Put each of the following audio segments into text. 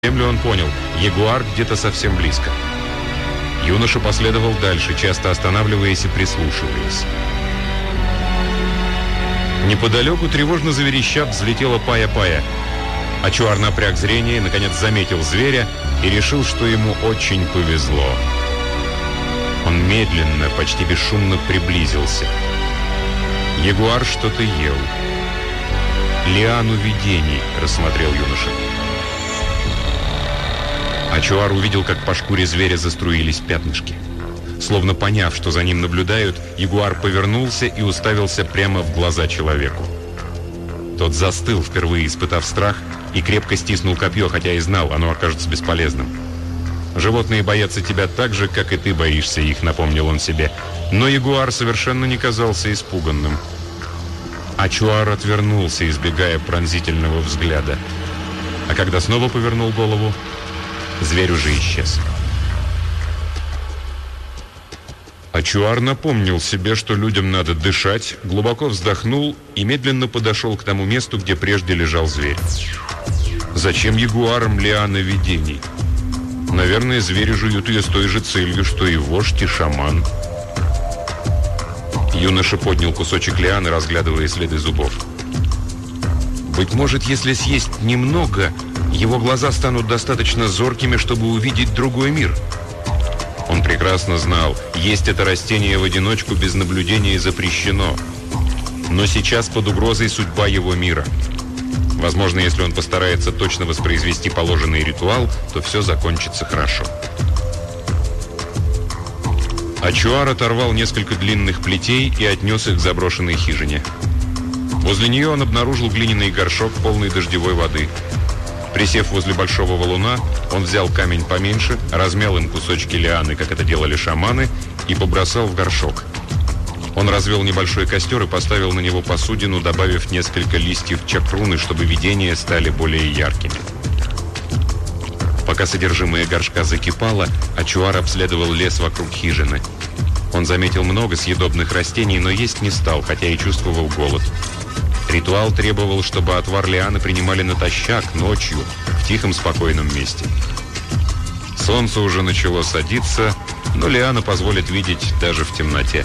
землю, он понял, ягуар где-то совсем близко. Юноша последовал дальше, часто останавливаясь и прислушиваясь. Неподалеку, тревожно заверещав, взлетела Пая-Пая. Ачуар напряг зрение, наконец заметил зверя и решил, что ему очень повезло. Он медленно, почти бесшумно приблизился. Ягуар что-то ел. «Лиану видений», — рассмотрел юноша. Ачуар увидел, как по шкуре зверя заструились пятнышки. Словно поняв, что за ним наблюдают, ягуар повернулся и уставился прямо в глаза человеку. Тот застыл, впервые испытав страх, и крепко стиснул копье, хотя и знал, оно окажется бесполезным. «Животные боятся тебя так же, как и ты боишься их», — напомнил он себе. Но ягуар совершенно не казался испуганным. Ачуар отвернулся, избегая пронзительного взгляда. А когда снова повернул голову, зверь уже исчез. Ачуар напомнил себе, что людям надо дышать, глубоко вздохнул и медленно подошел к тому месту, где прежде лежал зверь. Зачем ягуарам лиана видений? Наверное, звери жуют ее с той же целью, что и вождь, и шаман. Юноша поднял кусочек лианы, разглядывая следы зубов. Быть может, если съесть немного, его глаза станут достаточно зоркими, чтобы увидеть другой мир. Он прекрасно знал, есть это растение в одиночку без наблюдения запрещено. Но сейчас под угрозой судьба его мира. Возможно, если он постарается точно воспроизвести положенный ритуал, то все закончится хорошо. Ачуар оторвал несколько длинных плетей и отнес их к заброшенной хижине. Возле нее он обнаружил глиняный горшок, полный дождевой воды. Присев возле большого валуна, он взял камень поменьше, размял им кусочки лианы, как это делали шаманы, и побросал в горшок. Он развел небольшой костер и поставил на него посудину, добавив несколько листьев чакруны, чтобы видения стали более яркими. Пока содержимое горшка закипало, Ачуар обследовал лес вокруг хижины. Он заметил много съедобных растений, но есть не стал, хотя и чувствовал голод. Ритуал требовал, чтобы отвар лианы принимали натощак, ночью, в тихом, спокойном месте. Солнце уже начало садиться, но лиана позволит видеть даже в темноте.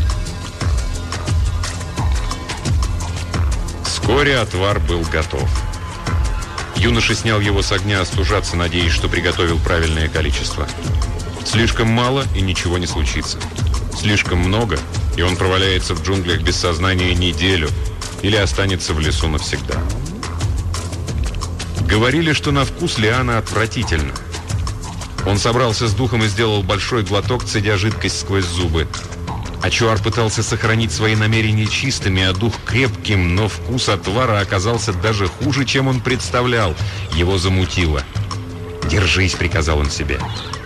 Вскоре отвар был готов. Юноша снял его с огня остужаться, надеясь, что приготовил правильное количество. Слишком мало, и ничего не случится. Слишком много, и он проваляется в джунглях без сознания неделю или останется в лесу навсегда. Говорили, что на вкус лиана отвратительна. Он собрался с духом и сделал большой глоток, цедя жидкость сквозь зубы. Ачуар пытался сохранить свои намерения чистыми, а дух крепким, но вкус отвара оказался даже хуже, чем он представлял. Его замутило. «Держись», — приказал он себе.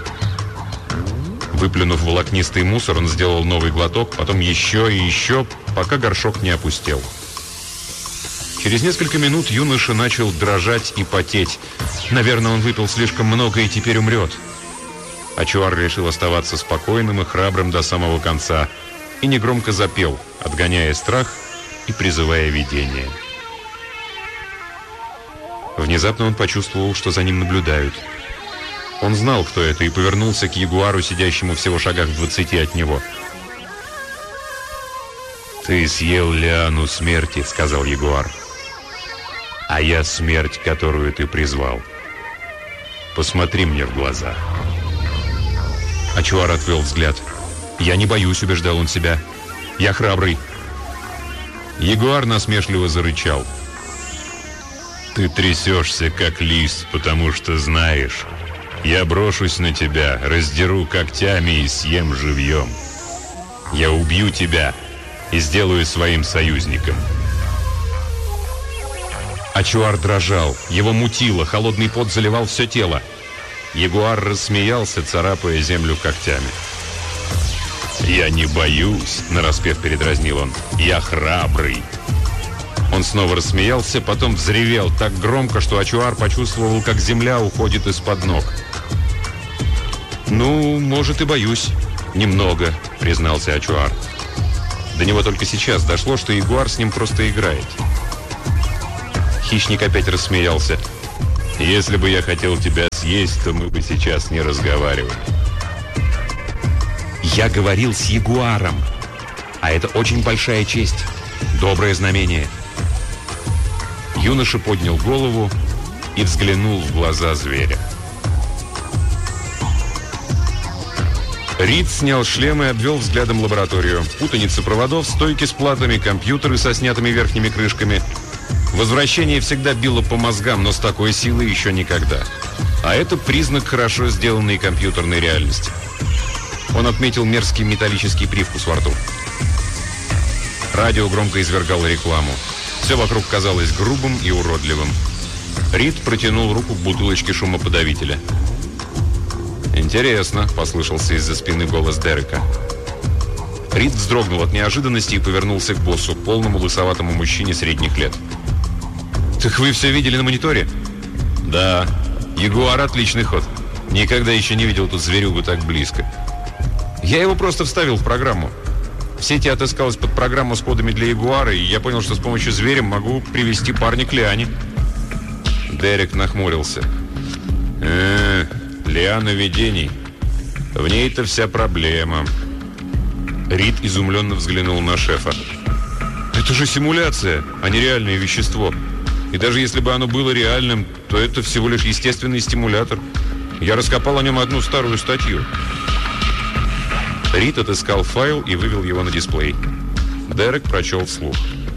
Выплюнув волокнистый мусор, он сделал новый глоток, потом еще и еще, пока горшок не опустел. Через несколько минут юноша начал дрожать и потеть. Наверное, он выпил слишком много и теперь умрет. Ачуар решил оставаться спокойным и храбрым до самого конца и негромко запел, отгоняя страх и призывая видение. Внезапно он почувствовал, что за ним наблюдают. Он знал, кто это, и повернулся к ягуару, сидящему всего в шагах 20 от него. «Ты съел лиану смерти», — сказал ягуар. «А я смерть, которую ты призвал. Посмотри мне в глаза». Ачуар отвел взгляд. «Я не боюсь», — убеждал он себя. «Я храбрый». Ягуар насмешливо зарычал. «Ты трясешься, как лист, потому что знаешь, я брошусь на тебя, раздеру когтями и съем живьем. Я убью тебя и сделаю своим союзником». Ачуар дрожал, его мутило, холодный пот заливал все тело. Ягуар рассмеялся, царапая землю когтями. «Я не боюсь», — нараспев передразнил он. «Я храбрый». Он снова рассмеялся, потом взревел так громко, что Ачуар почувствовал, как земля уходит из-под ног. «Ну, может, и боюсь. Немного», — признался Ачуар. До него только сейчас дошло, что ягуар с ним просто играет. Хищник опять рассмеялся. Если бы я хотел тебя съесть, то мы бы сейчас не разговаривали. Я говорил с ягуаром. А это очень большая честь. Доброе знамение. Юноша поднял голову и взглянул в глаза зверя. Рид снял шлем и обвел взглядом лабораторию. Путаница проводов, стойки с платами, компьютеры со снятыми верхними крышками. Возвращение всегда било по мозгам, но с такой силой еще никогда. А это признак хорошо сделанной компьютерной реальности. Он отметил мерзкий металлический привкус во рту. Радио громко извергало рекламу. Все вокруг казалось грубым и уродливым. Рид протянул руку к бутылочке шумоподавителя. «Интересно», — послышался из-за спины голос Дерека. Рид вздрогнул от неожиданности и повернулся к боссу, полному лысоватому мужчине средних лет. «Так вы все видели на мониторе?» «Да. Ягуар — отличный ход. Никогда еще не видел тут зверюгу так близко. Я его просто вставил в программу. В сети отыскалась под программу с кодами для ягуара, и я понял, что с помощью зверя могу привести парня к лиане». Дерек нахмурился. Лиана видений. В ней-то вся проблема». Рид изумленно взглянул на шефа. «Это же симуляция, а не реальное вещество. И даже если бы оно было реальным, то это всего лишь естественный стимулятор. Я раскопал о нем одну старую статью». Рид отыскал файл и вывел его на дисплей. Дерек прочел вслух.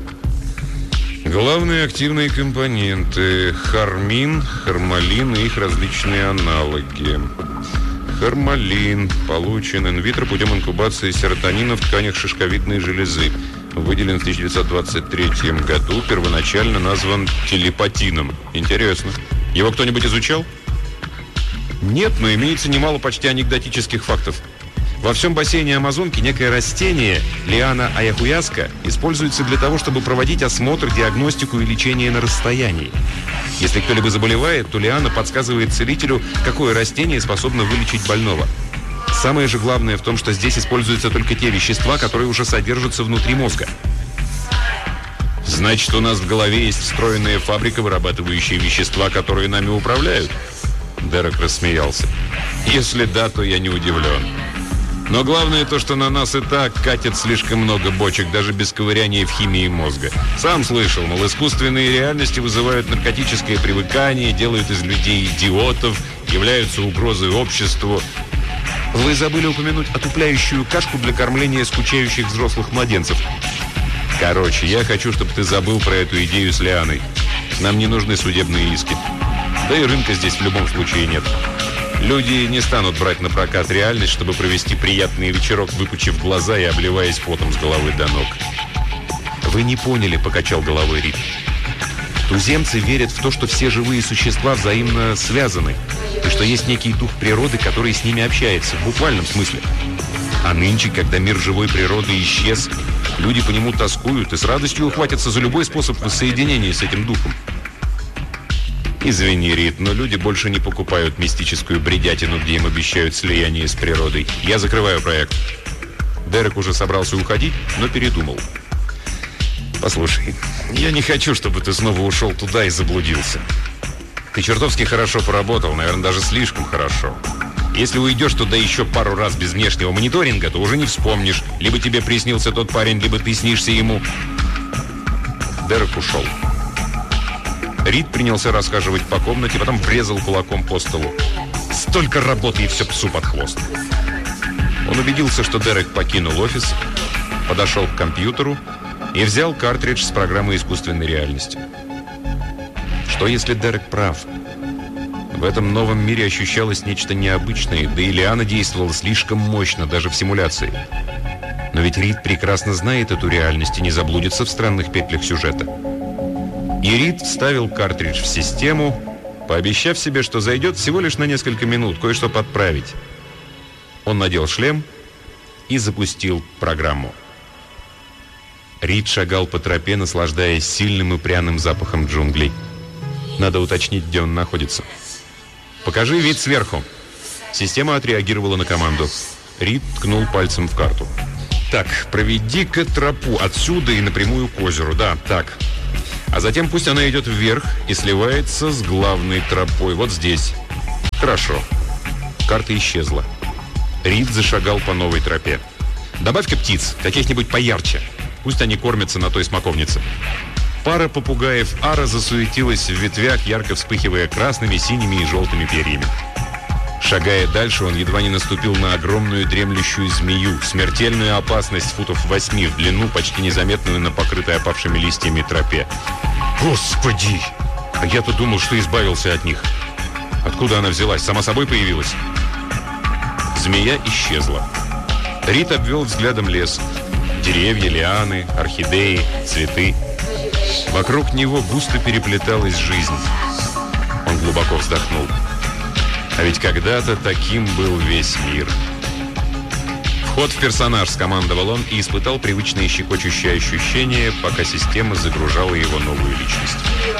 Главные активные компоненты: хармин, хармалин и их различные аналоги. Хармалин получен инвитро путем инкубации серотонина в тканях шишковидной железы. Выделен в 1923 году, первоначально назван телепатином. Интересно. Его кто-нибудь изучал? Нет, но имеется немало почти анекдотических фактов. Во всем бассейне Амазонки некое растение, лиана аяхуяска, используется для того, чтобы проводить осмотр, диагностику и лечение на расстоянии. Если кто-либо заболевает, то лиана подсказывает целителю, какое растение способно вылечить больного. Самое же главное в том, что здесь используются только те вещества, которые уже содержатся внутри мозга. Значит, у нас в голове есть встроенная фабрика, вырабатывающая вещества, которые нами управляют? Дерек рассмеялся. Если да, то я не удивлен. Но главное то, что на нас и так катят слишком много бочек, даже без ковыряния в химии мозга. Сам слышал, мол, искусственные реальности вызывают наркотическое привыкание, делают из людей идиотов, являются угрозой обществу. Вы забыли упомянуть отупляющую кашку для кормления скучающих взрослых младенцев. Короче, я хочу, чтобы ты забыл про эту идею с лианой. Нам не нужны судебные иски. Да и рынка здесь в любом случае нет. Люди не станут брать на прокат реальность, чтобы провести приятный вечерок, выпучив глаза и обливаясь потом с головы до ног. «Вы не поняли», — покачал головой Рид. «Туземцы верят в то, что все живые существа взаимно связаны, и что есть некий дух природы, который с ними общается, в буквальном смысле. А нынче, когда мир живой природы исчез, люди по нему тоскуют и с радостью ухватятся за любой способ воссоединения с этим духом. Извини, Рид, но люди больше не покупают мистическую бредятину, где им обещают слияние с природой. Я закрываю проект». Дерек уже собрался уходить, но передумал. «Послушай, я не хочу, чтобы ты снова ушел туда и заблудился. Ты чертовски хорошо поработал, наверное, даже слишком хорошо. Если уйдешь туда еще пару раз без внешнего мониторинга, то уже не вспомнишь. Либо тебе приснился тот парень, либо ты снишься ему». Дерек ушел. Рид принялся расхаживать по комнате, потом врезал кулаком по столу. Столько работы и все псу под хвост. Он убедился, что Дерек покинул офис, подошел к компьютеру и взял картридж с программой искусственной реальности. Что если Дерек прав? В этом новом мире ощущалось нечто необычное, да и лиана действовала слишком мощно, даже в симуляции. Но ведь Рид прекрасно знает эту реальность и не заблудится в странных петлях сюжета. И Рид вставил картридж в систему, пообещав себе, что зайдет всего лишь на несколько минут, кое-что подправить. Он надел шлем и запустил программу. Рид шагал по тропе, наслаждаясь сильным и пряным запахом джунглей. Надо уточнить, где он находится. «Покажи вид сверху». Система отреагировала на команду. Рид ткнул пальцем в карту. «Так, проведи-ка тропу отсюда и напрямую к озеру. Да, так. А затем пусть она идет вверх и сливается с главной тропой. Вот здесь. Хорошо. Карта исчезла. Рид зашагал по новой тропе. Добавь-ка птиц, каких-нибудь поярче. Пусть они кормятся на той смоковнице. Пара попугаев ара засуетилась в ветвях, ярко вспыхивая красными, синими и желтыми перьями. Шагая дальше, он едва не наступил на огромную дремлющую змею, смертельную опасность футов 8 в длину, почти незаметную на покрытой опавшими листьями тропе. Господи! А я-то думал, что избавился от них. Откуда она взялась? Сама собой появилась? Змея исчезла. Рид обвел взглядом лес. Деревья, лианы, орхидеи, цветы. Вокруг него густо переплеталась жизнь. Он глубоко вздохнул. А ведь когда-то таким был весь мир. «Вход в персонаж», — скомандовал он и испытал привычное щекочущее ощущение, пока система загружала его новую личность.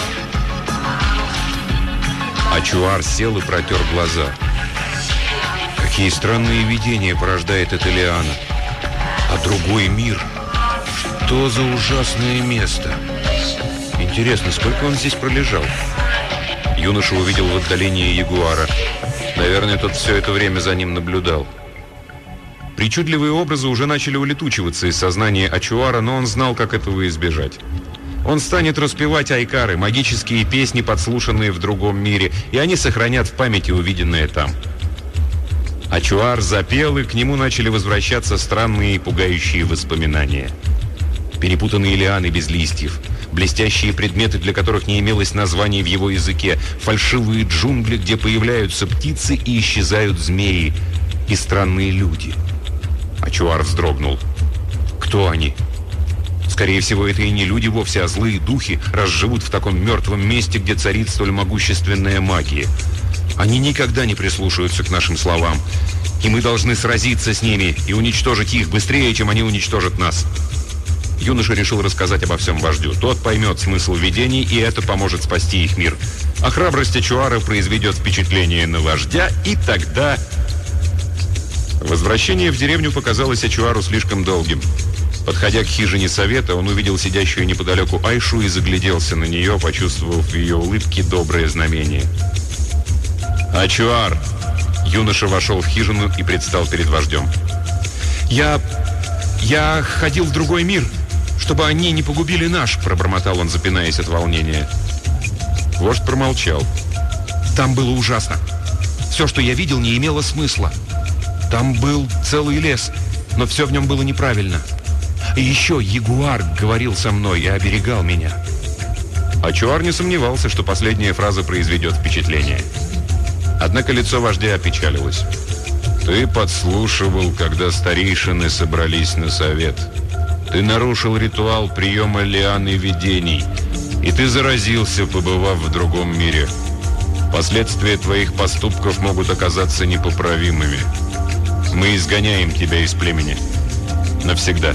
Ачуар сел и протер глаза. Какие странные видения порождает эта лиана. А другой мир? Что за ужасное место? Интересно, сколько он здесь пролежал? Юноша увидел в отдалении ягуара. Наверное, тот все это время за ним наблюдал. Причудливые образы уже начали улетучиваться из сознания Ачуара, но он знал, как этого избежать. Он станет распевать айкары, магические песни, подслушанные в другом мире, и они сохранят в памяти увиденное там. Ачуар запел, и к нему начали возвращаться странные и пугающие воспоминания. Перепутанные лианы без листьев, блестящие предметы, для которых не имелось названий в его языке, фальшивые джунгли, где появляются птицы и исчезают змеи, и странные люди. Ачуар вздрогнул. Кто они? Скорее всего, это и не люди вовсе, а злые духи, раз живут в таком мертвом месте, где царит столь могущественная магия. Они никогда не прислушаются к нашим словам, и мы должны сразиться с ними и уничтожить их быстрее, чем они уничтожат нас. Юноша решил рассказать обо всем вождю. Тот поймет смысл видений, и это поможет спасти их мир. А храбрость Ачуара произведет впечатление на вождя, и тогда... Возвращение в деревню показалось Ачуару слишком долгим. Подходя к хижине совета, он увидел сидящую неподалеку Айшу и загляделся на нее, почувствовав в ее улыбке доброе знамение. «Ачуар!» Юноша вошел в хижину и предстал перед вождем. «Я ходил в другой мир, чтобы они не погубили наш», пробормотал он, запинаясь от волнения. Вождь промолчал. «Там было ужасно. Все, что я видел, не имело смысла. Там был целый лес, но все в нем было неправильно. И еще ягуар говорил со мной и оберегал меня». Ачуар не сомневался, что последняя фраза произведет впечатление. Однако лицо вождя опечалилось. «Ты подслушивал, когда старейшины собрались на совет. Ты нарушил ритуал приема лианы видений, и ты заразился, побывав в другом мире. Последствия твоих поступков могут оказаться непоправимыми. Мы изгоняем тебя из племени. Навсегда».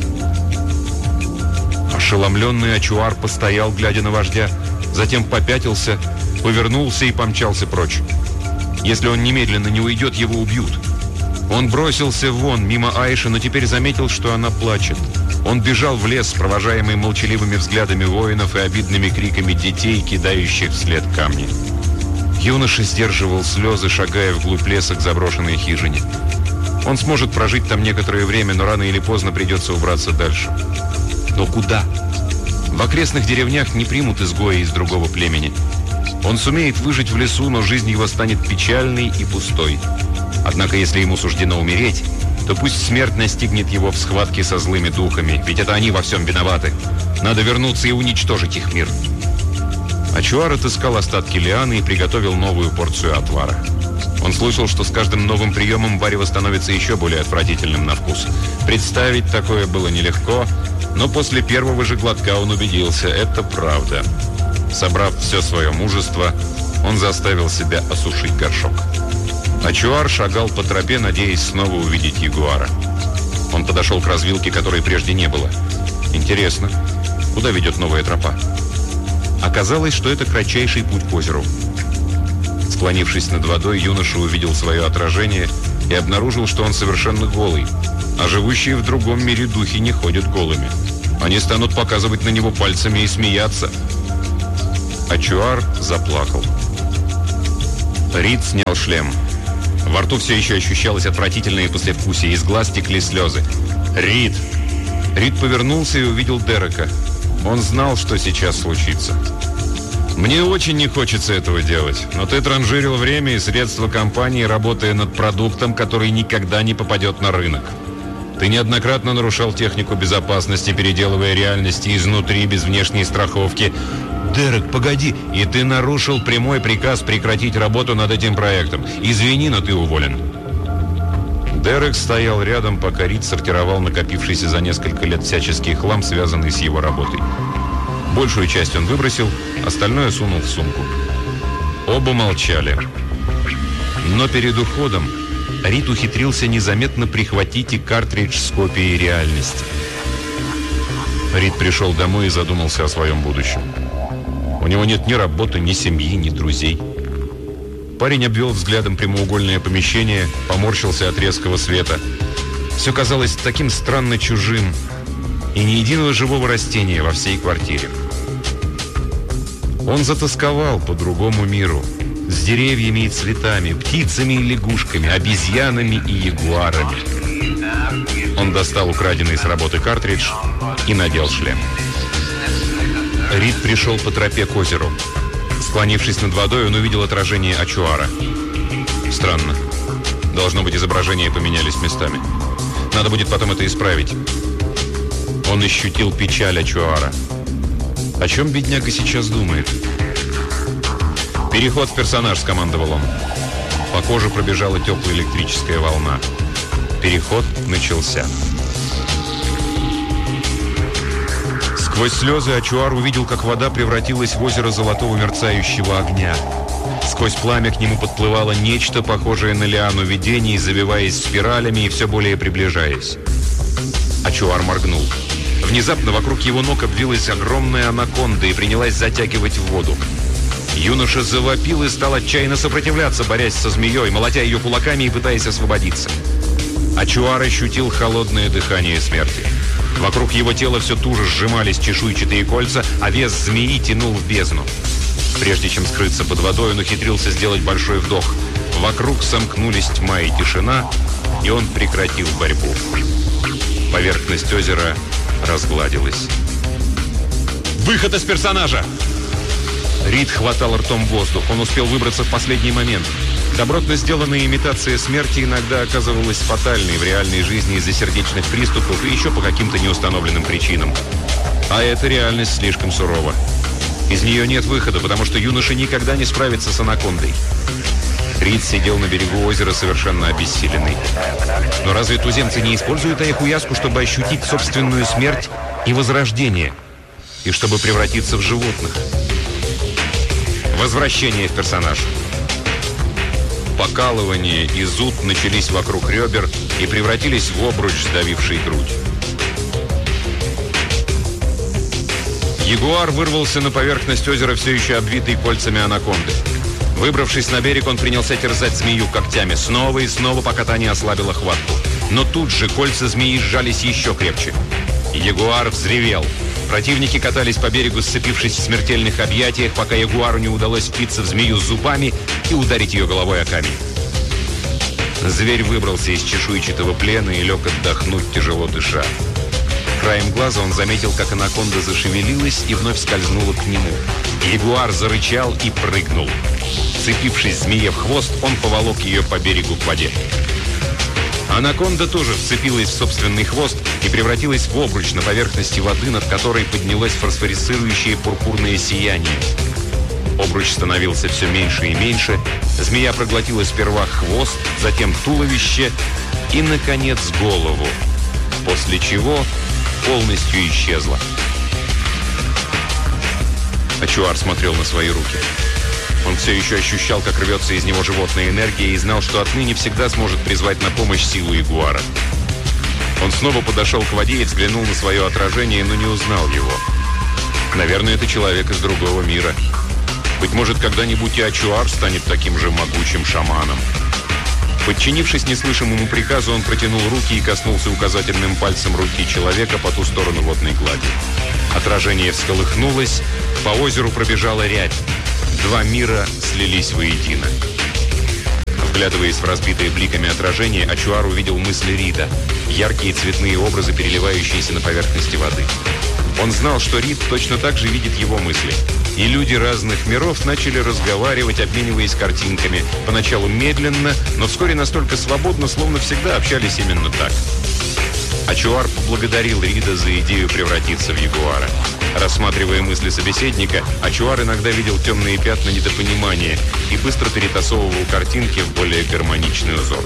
Ошеломленный Ачуар постоял, глядя на вождя, затем попятился, повернулся и помчался прочь. Если он немедленно не уйдет, его убьют. Он бросился вон, мимо Айши, но теперь заметил, что она плачет. Он бежал в лес, провожаемый молчаливыми взглядами воинов и обидными криками детей, кидающих вслед камни. Юноша сдерживал слезы, шагая вглубь леса к заброшенной хижине. Он сможет прожить там некоторое время, но рано или поздно придется убраться дальше. Но куда? В окрестных деревнях не примут изгоя из другого племени. Он сумеет выжить в лесу, но жизнь его станет печальной и пустой. Однако, если ему суждено умереть, то пусть смерть настигнет его в схватке со злыми духами, ведь это они во всем виноваты. Надо вернуться и уничтожить их мир. Ачуар отыскал остатки лианы и приготовил новую порцию отвара. Он слышал, что с каждым новым приемом варево становится еще более отвратительным на вкус. Представить такое было нелегко, но после первого же глотка он убедился, это правда. Собрав все свое мужество, он заставил себя осушить горшок. Ачуар шагал по тропе, надеясь снова увидеть ягуара. Он подошел к развилке, которой прежде не было. Интересно, куда ведет новая тропа? Оказалось, что это кратчайший путь к озеру. Склонившись над водой, юноша увидел свое отражение и обнаружил, что он совершенно голый, а живущие в другом мире духи не ходят голыми. Они станут показывать на него пальцами и смеяться. Ачуар заплакал. Рид снял шлем. Во рту все еще ощущалось отвратительное послевкусие. Из глаз текли слезы. «Рид!» Рид повернулся и увидел Дерека. Он знал, что сейчас случится. «Мне очень не хочется этого делать, но ты транжирил время и средства компании, работая над продуктом, который никогда не попадет на рынок. Ты неоднократно нарушал технику безопасности, переделывая реальности изнутри, без внешней страховки. Дерек, погоди! И ты нарушил прямой приказ прекратить работу над этим проектом. Извини, но ты уволен». Дерек стоял рядом, пока Рид сортировал накопившийся за несколько лет всяческий хлам, связанный с его работой. Большую часть он выбросил, остальное сунул в сумку. Оба молчали. Но перед уходом Рид ухитрился незаметно прихватить и картридж с копией реальности. Рид пришел домой и задумался о своем будущем. У него нет ни работы, ни семьи, ни друзей. Парень обвел взглядом прямоугольное помещение, поморщился от резкого света. Все казалось таким странно чужим, и ни единого живого растения во всей квартире. Он затосковал по другому миру, с деревьями и цветами, птицами и лягушками, обезьянами и ягуарами. Он достал украденный с работы картридж и надел шлем. Рид пришел по тропе к озеру. Склонившись над водой, он увидел отражение Ачуара. Странно. Должно быть, изображения поменялись местами. Надо будет потом это исправить. Он ощутил печаль Ачуара. О чем бедняга сейчас думает? «Переход в персонаж», — скомандовал он. По коже пробежала теплая электрическая волна. Переход начался. Сквозь слезы Ачуар увидел, как вода превратилась в озеро золотого мерцающего огня. Сквозь пламя к нему подплывало нечто, похожее на лиану видений, завиваясь спиралями и все более приближаясь. Ачуар моргнул. Внезапно вокруг его ног обвилась огромная анаконда и принялась затягивать в воду. Юноша завопил и стал отчаянно сопротивляться, борясь со змеей, молотя ее кулаками и пытаясь освободиться. Ачуар ощутил холодное дыхание смерти. Вокруг его тела все туже сжимались чешуйчатые кольца, а вес змеи тянул в бездну. Прежде чем скрыться под водой, он ухитрился сделать большой вдох. Вокруг сомкнулись тьма и тишина, и он прекратил борьбу. Поверхность озера разгладилась. «Выход из персонажа!» Рид хватал ртом воздух. Он успел выбраться в последний момент. Добротно сделанная имитация смерти иногда оказывалась фатальной в реальной жизни из-за сердечных приступов и еще по каким-то неустановленным причинам. А эта реальность слишком сурова. Из нее нет выхода, потому что юноша никогда не справится с анакондой. Рид сидел на берегу озера совершенно обессиленный. Но разве туземцы не используют аяхуяску, чтобы ощутить собственную смерть и возрождение? И чтобы превратиться в животных? Возвращение в персонаж. Покалывание и зуд начались вокруг ребер и превратились в обруч, сдавивший грудь. Ягуар вырвался на поверхность озера, все еще обвитый кольцами анаконды. Выбравшись на берег, он принялся терзать змею когтями снова и снова, пока та не ослабила хватку. Но тут же кольца змеи сжались еще крепче. Ягуар взревел. Противники катались по берегу, сцепившись в смертельных объятиях, пока ягуару не удалось впиться в змею зубами и ударить ее головой о камень. Зверь выбрался из чешуйчатого плена и лег отдохнуть, тяжело дыша. Краем глаза он заметил, как анаконда зашевелилась и вновь скользнула к нему. Ягуар зарычал и прыгнул. Вцепившись змее в хвост, он поволок ее по берегу к воде. Анаконда тоже вцепилась в собственный хвост и превратилась в обруч на поверхности воды, над которой поднялось фосфорицирующее пурпурное сияние. Обруч становился все меньше и меньше. Змея проглотила сперва хвост, затем туловище и, наконец, голову, после чего полностью исчезла. Ачуар смотрел на свои руки. Он все еще ощущал, как рвется из него животная энергия, и знал, что отныне всегда сможет призвать на помощь силу ягуара. Он снова подошел к воде и взглянул на свое отражение, но не узнал его. Наверное, это человек из другого мира. Быть может, когда-нибудь и Ачуар станет таким же могучим шаманом. Подчинившись неслышимому приказу, он протянул руки и коснулся указательным пальцем руки человека по ту сторону водной глади. Отражение всколыхнулось, по озеру пробежала рябь. Два мира слились воедино. Вглядываясь в разбитое бликами отражение, Ачуар увидел мысли Рида, яркие цветные образы, переливающиеся на поверхности воды. Он знал, что Рид точно так же видит его мысли. И люди разных миров начали разговаривать, обмениваясь картинками. Поначалу медленно, но вскоре настолько свободно, словно всегда общались именно так. Ачуар поблагодарил Рида за идею превратиться в ягуара. Рассматривая мысли собеседника, Ачуар иногда видел темные пятна недопонимания и быстро перетасовывал картинки в более гармоничный узор.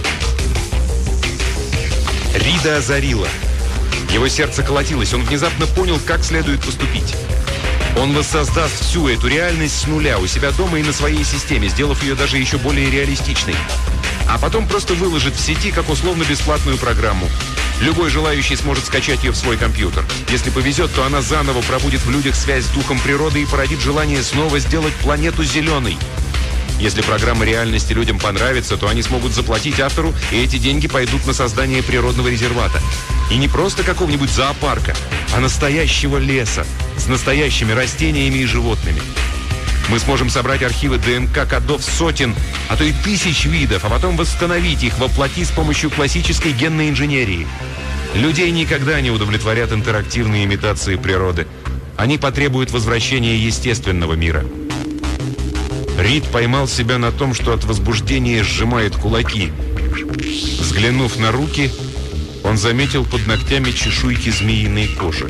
Рида озарило. Его сердце колотилось, он внезапно понял, как следует поступить. Он воссоздаст всю эту реальность с нуля у себя дома и на своей системе, сделав ее даже еще более реалистичной. А потом просто выложит в сети как условно-бесплатную программу. Любой желающий сможет скачать ее в свой компьютер. Если повезет, то она заново пробудит в людях связь с духом природы и породит желание снова сделать планету зеленой. Если программа реальности людям понравится, то они смогут заплатить автору, и эти деньги пойдут на создание природного резервата. И не просто какого-нибудь зоопарка, а настоящего леса с настоящими растениями и животными. Мы сможем собрать архивы ДНК кодов сотен, а то и тысяч видов, а потом восстановить их, воплотить с помощью классической генной инженерии. Людей никогда не удовлетворят интерактивные имитации природы. Они потребуют возвращения естественного мира. Рид поймал себя на том, что от возбуждения сжимает кулаки. Взглянув на руки, он заметил под ногтями чешуйки змеиной кожи.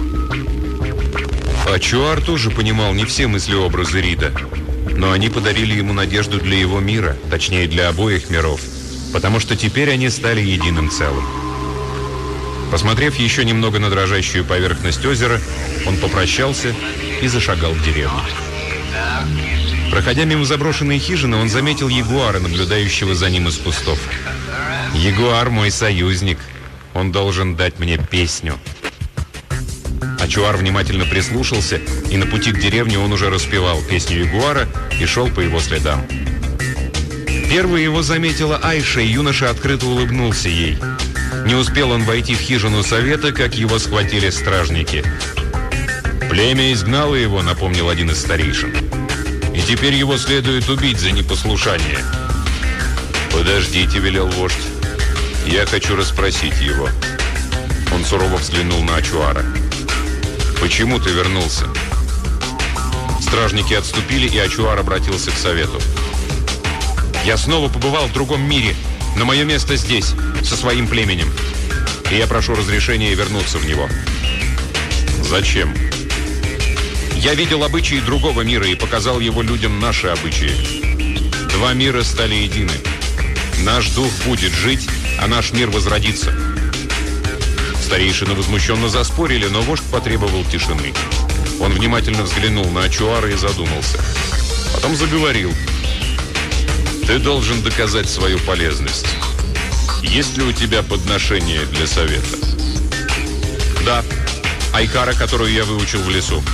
Ачуар тоже понимал не все мысли-образы Рида, но они подарили ему надежду для его мира, точнее для обоих миров, потому что теперь они стали единым целым. Посмотрев еще немного на дрожащую поверхность озера, он попрощался и зашагал в деревню. Проходя мимо заброшенной хижины, он заметил ягуара, наблюдающего за ним из кустов. «Ягуар мой союзник. Он должен дать мне песню». Ачуар внимательно прислушался, и на пути к деревне он уже распевал песню ягуара и шел по его следам. Первой его заметила Айша, и юноша открыто улыбнулся ей. Не успел он войти в хижину совета, как его схватили стражники. «Племя изгнало его», — напомнил один из старейшин. «И теперь его следует убить за непослушание». «Подождите», — велел вождь. «Я хочу расспросить его». Он сурово взглянул на Ачуара. «Почему ты вернулся?» Стражники отступили, и Ачуар обратился к совету. «Я снова побывал в другом мире, но мое место здесь, со своим племенем. И я прошу разрешения вернуться в него». «Зачем?» «Я видел обычаи другого мира и показал его людям наши обычаи. Два мира стали едины. Наш дух будет жить, а наш мир возродится». Старейшины возмущенно заспорили, но вождь потребовал тишины. Он внимательно взглянул на Ачуара и задумался. Потом заговорил. «Ты должен доказать свою полезность. Есть ли у тебя подношение для совета?» «Да, айкара, которую я выучил в лесу».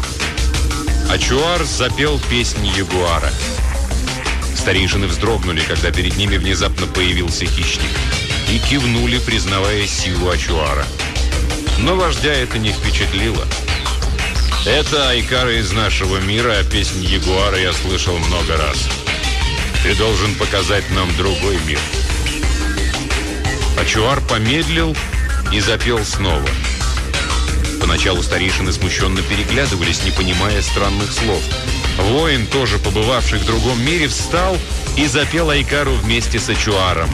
Ачуар запел песнь ягуара. Старейшины вздрогнули, когда перед ними внезапно появился хищник, и кивнули, признавая силу Ачуара. Но вождя это не впечатлило. «Это айкара из нашего мира, а песнь ягуара я слышал много раз. Ты должен показать нам другой мир». Ачуар помедлил и запел снова. Поначалу старейшины смущенно переглядывались, не понимая странных слов. Воин, тоже побывавший в другом мире, встал и запел айкару вместе с Ачуаром.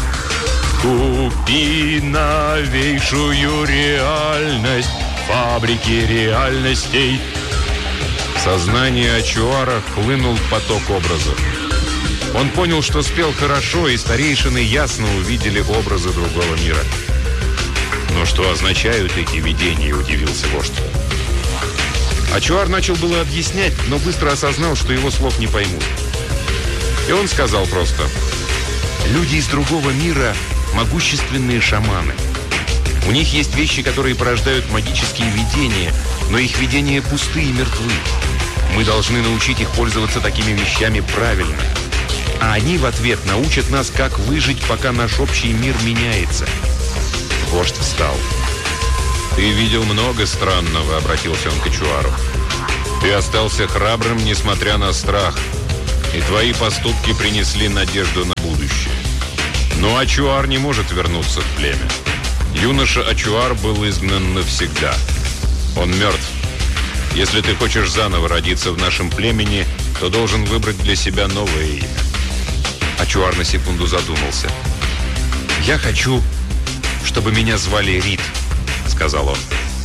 «Купи новейшую реальность, фабрики реальностей». В сознание Ачуара хлынул поток образов. Он понял, что спел хорошо, и старейшины ясно увидели образы другого мира. «Но что означают эти видения?» – удивился вождь. Ачуар начал было объяснять, но быстро осознал, что его слов не поймут. И он сказал просто: «Люди из другого мира – могущественные шаманы. У них есть вещи, которые порождают магические видения, но их видения пусты и мертвы. Мы должны научить их пользоваться такими вещами правильно. А они в ответ научат нас, как выжить, пока наш общий мир меняется. Вождь встал. «Ты видел много странного», — обратился он к Ачуару. «Ты остался храбрым, несмотря на страх, и твои поступки принесли надежду на будущее. Но Ачуар не может вернуться в племя. Юноша Ачуар был изгнан навсегда. Он мертв. Если ты хочешь заново родиться в нашем племени, то должен выбрать для себя новое имя». Ачуар на секунду задумался. «Я хочу, чтобы меня звали Рид», — сказал он.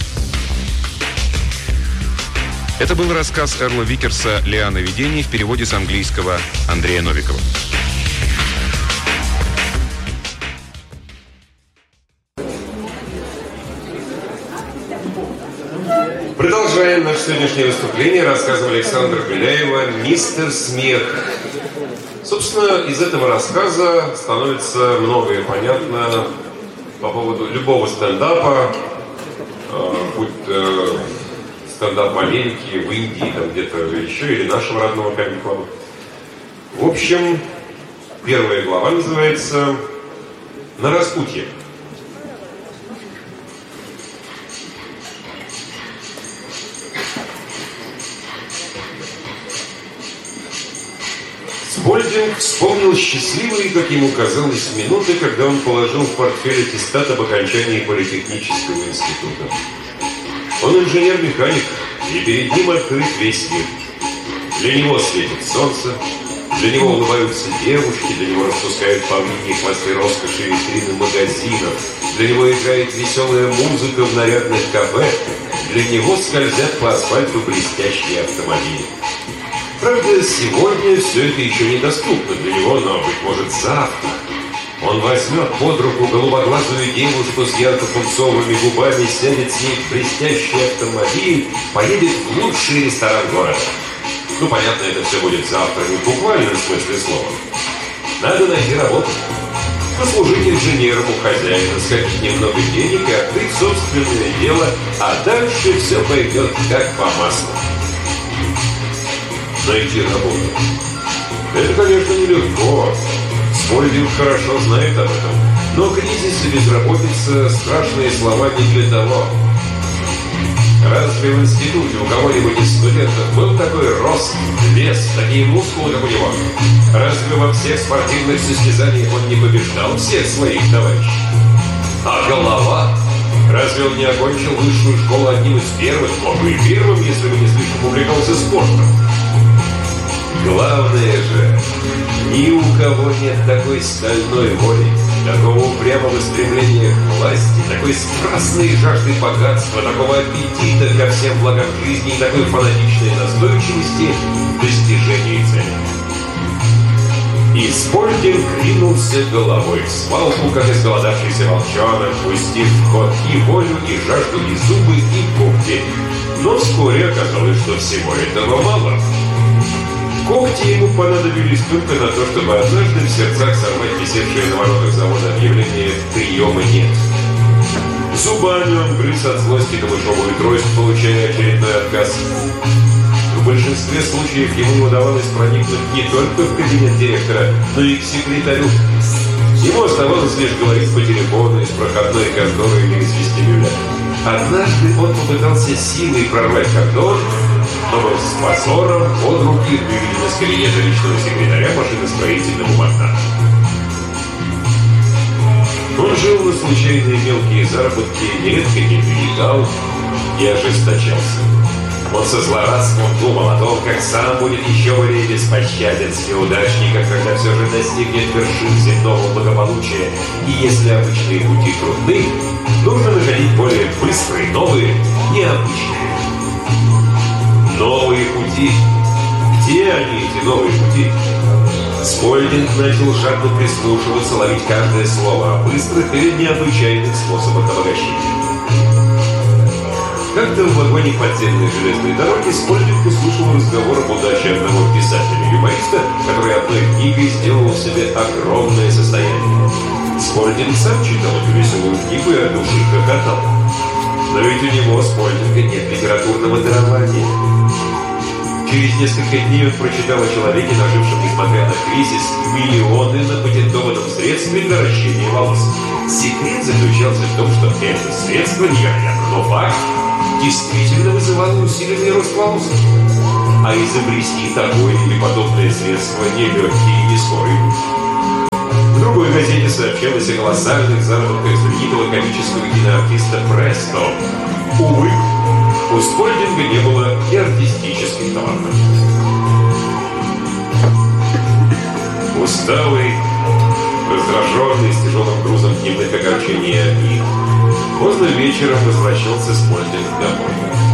Это был рассказ Эрла Викерса «Лиана видений» в переводе с английского Андрея Новикова. Продолжаем наше сегодняшнее выступление рассказом Александра Беляева «Мистер Смех». Собственно, из этого рассказа становится многое понятно по поводу любого стендапа, будь стендап в Америке, в Индии, там где-то еще, или нашего родного комик-клуба. В общем, первая глава называется «На распутье». Спольдинг вспомнил счастливые, как ему казалось, минуты, когда он положил в портфель аттестат об окончании политехнического института. Он инженер-механик, и перед ним открыт весь мир. Для него светит солнце, для него улыбаются девушки, для него распускают павлиньи хвосты роскоши витрины магазинов, для него играет веселая музыка в нарядных кафе, для него скользят по асфальту блестящие автомобили. Правда, сегодня все это еще недоступно для него, но, быть может, завтра он возьмет под руку голубоглазую девушку с ярко-пунцовыми губами, сядет с ней в блестящий автомобиль, поедет в лучший ресторан города. Ну, понятно, это все будет завтра, не в буквальном смысле слова. Надо найти работу, послужить инженером у хозяина, скопить немного денег и открыть собственное дело, а дальше все пойдет как по маслу. Найти работу. Это, конечно, нелегко. Спольдинг хорошо знает об этом. Но кризис и безработица – страшные слова не для того. Разве в институте у кого-нибудь из студентов был такой рост, вес, такие мускулы, как у него? Разве во всех спортивных состязаниях он не побеждал всех своих товарищей? А голова? Разве он не окончил высшую школу одним из первых? Мог бы и первым, если бы не слишком увлекался спортом. Главное же, ни у кого нет такой стальной воли, такого упрямого стремления к власти, такой страстной жажды богатства, такого аппетита ко всем благам жизни и такой фанатичной настойчивости в достижении цели. И Спольдинг ринулся головой в свалку, как изголодавшийся волчонок, пустив в ход и волю, и жажду, и зубы, и когти. Но вскоре оказалось, что всего этого мало. Когти ему понадобились только на то, чтобы однажды в сердцах сорвать висевшие на воротах завода объявление «Приема нет». Зубами он грыз от злости камышовую трость, получая очередной отказ. В большинстве случаев ему не удавалось проникнуть не только в кабинет директора, но и к секретарю. Ему оставалось лишь говорить по телефону из проходной конторы или из вестибюля. Однажды он попытался силой прорвать кордон, но был с позором под руки выведен из кабинета личного секретаря машиностроительному магнату. Он жил на случайные мелкие заработки, нередко не прилетал и ожесточался. Он со злорадством думал о том, как сам будет еще более беспощаден с неудачником, когда все же достигнет вершин земного благополучия. И если обычные пути трудны, нужно находить более быстрые, новые, необычные. Новые пути. Где они, эти новые пути? Спольдинг начал жадно прислушиваться, ловить каждое слово о быстрых или необычайных способах обогащения. Как-то в вагоне подземной железной дороги Спольдинг услышал разговор об удаче одного писателя-юмориста, который одной книгой сделал себе огромное состояние. Спольдинг сам читал эту веселую книгу и от души хохотал. Но ведь у него, Спольдинга, нет литературного дарования. Через несколько дней он прочитал о человеке, нажившем, несмотря на кризис, миллионы на патентованном средстве для ращения волос. Секрет заключался в том, что это средство невероятно, но факт действительно вызывало усиленный рост волос. А изобрести такое или подобное средство нелегкий и не скорый. В другой газете сообщалось о колоссальных заработках знаменитого комического киноартиста Престо. Увы, у Спольдинга не было и артистических талантов. Усталый, раздраженный, с тяжелым грузом дневных огорчений и обид, поздно вечером возвращался Спольдинг домой.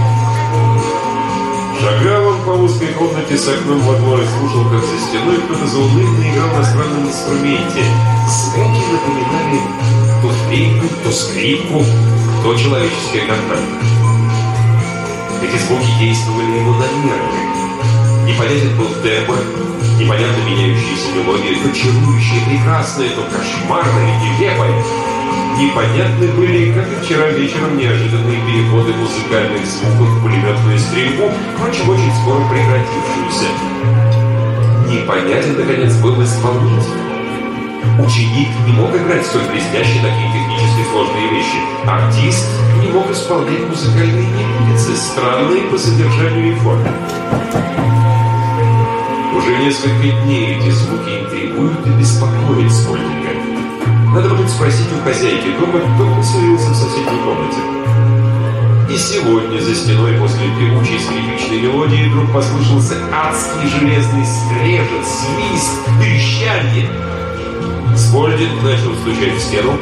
Шагал он по узкой комнате с окном во двор и слушал, как за стеной кто-то заунывно играл на странном инструменте. Звуки напоминали то флейку, то скрипку, то человеческое контакт. Эти звуки действовали ему на нервы. Непонятен был тембр, непонятно меняющиеся мелодии, то чарующие, прекрасные, то кошмарные, нелепые. Непонятны были, как и вчера вечером, неожиданные переходы музыкальных звуков в пулеметную стрельбу, впрочем, очень скоро прекратившуюся. Непонятен, наконец, был исполнитель. Ученик не мог играть столь блестяще такие технически сложные вещи. Артист не мог исполнять музыкальные небылицы, странные по содержанию и форме. Уже несколько дней эти звуки интригуют и беспокоят Спольдинга. Надо будет спросить у хозяйки дома, кто поселился в соседней комнате. И сегодня за стеной после певучей скрипичной мелодии вдруг послышался адский железный скрежет, свист, трещанье. Спольдинг начал стучать в стену,